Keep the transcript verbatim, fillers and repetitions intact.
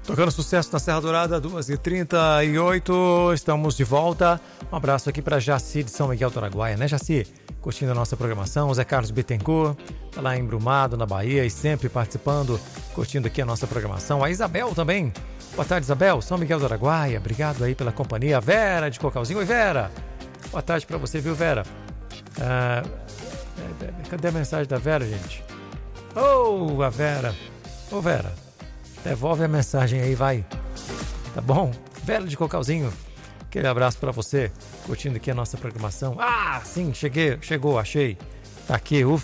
Tocando sucesso na Serra Dourada, duas e trinta e oito, estamos de volta. Um abraço aqui para Jaci de São Miguel do Araguaia, né, Jaci? Curtindo a nossa programação. O Zé Carlos Bittencourt, tá lá em Brumado, na Bahia, e sempre participando, curtindo aqui a nossa programação. A Isabel também. Boa tarde, Isabel. São Miguel do Araguaia, obrigado aí pela companhia. A Vera de Cocalzinho. Oi, Vera. Boa tarde para você, viu, Vera? Ah, cadê a mensagem da Vera, gente? Oh, a Vera. Ô, oh, Vera, devolve a mensagem aí, vai. Tá bom? Vera de Cocalzinho, aquele abraço pra você, curtindo aqui a nossa programação. Ah, sim, cheguei, chegou, achei. Tá aqui, ufa.